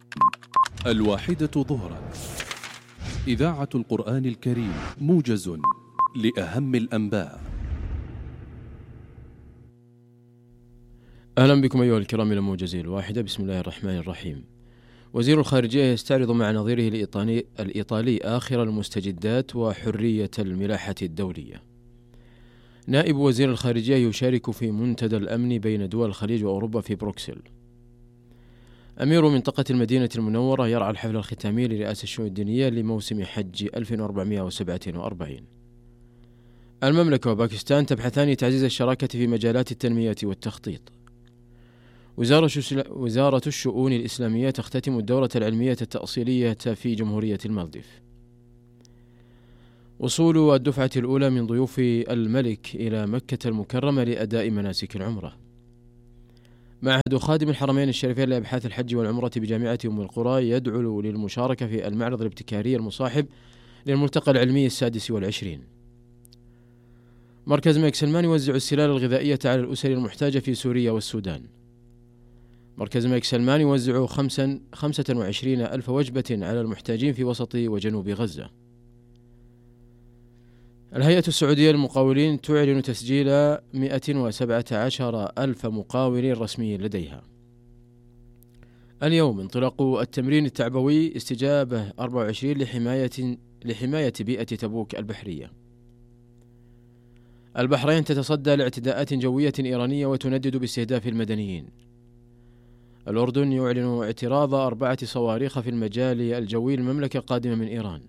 الواحدة ظهرا، إذاعة القرآن الكريم، موجز لأهم الأنباء. أهلا بكم أيها الكرام إلى موجز الواحدة. بسم الله الرحمن الرحيم. وزير الخارجية يستعرض مع نظيره الإيطالي آخر المستجدات وحرية الملاحة الدولية. نائب وزير الخارجية يشارك في منتدى الأمن بين دول الخليج وأوروبا في بروكسل. أمير منطقة المدينة المنورة يرعى الحفل الختامي لرئاسة الشؤون الدينية لموسم حج 1447. المملكة وباكستان تبحثان تعزيز الشراكة في مجالات التنمية والتخطيط. وزارة الشؤون الإسلامية تختتم الدورة العلمية التأصيلية في جمهورية المالديف. وصول الدفعة الأولى من ضيوف الملك إلى مكة المكرمة لأداء مناسك العمرة. معهد خادم الحرمين الشريفين لأبحاث الحج والعمرة بجامعة أم القرى يدعو للمشاركة في المعرض الابتكاري المصاحب للملتقى العلمي 26. مركز ملك سلمان يوزع السلال الغذائية على الأسر المحتاجة في سوريا والسودان. مركز الملك سلمان يوزع 25 ألف وجبة على المحتاجين في وسط وجنوب غزة. الهيئة السعودية للمقاولين تعلن تسجيل 117 ألف مقاول رسمي لديها. اليوم انطلاق التمرين التعبوي استجابة 24 لحماية بيئة تبوك البحرية. البحرين تتصدى لاعتداءات جوية إيرانية وتندد باستهداف المدنيين. الأردن يعلن اعتراض 4 صواريخ في المجال الجوي المملكة قادمة من إيران.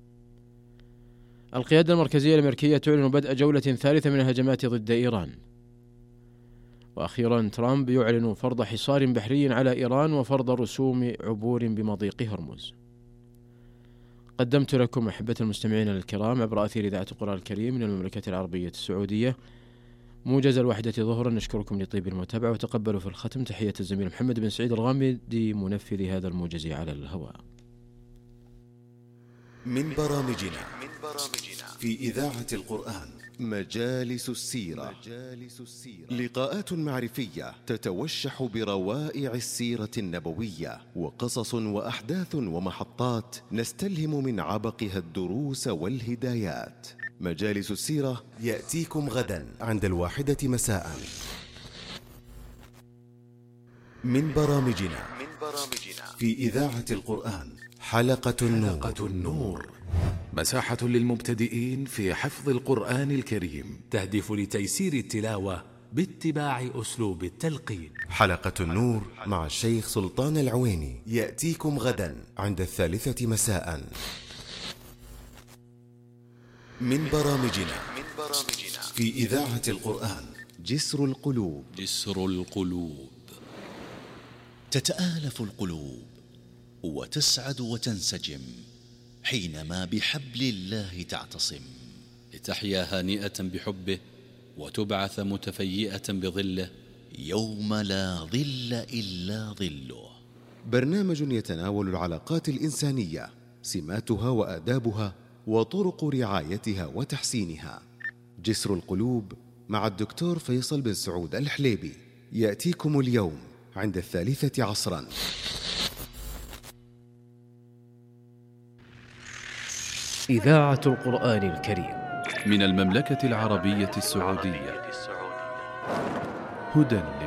القيادة المركزية الأمريكية تعلن بدء جولة ثالثة من الهجمات ضد إيران. وأخيرا ترامب يعلن فرض حصار بحري على إيران وفرض رسوم عبور بمضيق هرمز. قدمت لكم أحبة المستمعين الكرام عبر أثير إذاعة القرآن الكريم من المملكة العربية السعودية موجز الواحدة ظهرا. نشكركم لطيب المتابعة وتقبلوا في الختم تحية الزميل محمد بن سعيد الغامدي منفذ هذا الموجز على الهواء. من برامجنا في إذاعة القرآن مجالس السيرة. لقاءات معرفية تتوشح بروائع السيرة النبوية وقصص وأحداث ومحطات نستلهم من عبقها الدروس والهدايات. مجالس السيرة يأتيكم غدا عند 1 مساء. من برامجنا في إذاعة القرآن حلقة النور، مساحة للمبتدئين في حفظ القرآن الكريم، تهدف لتيسير التلاوة باتباع أسلوب التلقين. حلقة النور مع الشيخ سلطان العويني يأتيكم غدا عند 3 مساء. من برامجنا في إذاعة القرآن جسر القلوب. تتآلف القلوب وتسعد وتنسجم حينما بحبل الله تعتصم، لتحيا هانئة بحبه وتبعث متفيئة بظله يوم لا ظل إلا ظله. برنامج يتناول العلاقات الإنسانية، سماتها وآدابها وطرق رعايتها وتحسينها. جسر القلوب مع الدكتور فيصل بن سعود الحليبي يأتيكم اليوم عند 3 عصرا. إذاعة القرآن الكريم من المملكة العربية السعودية، هدى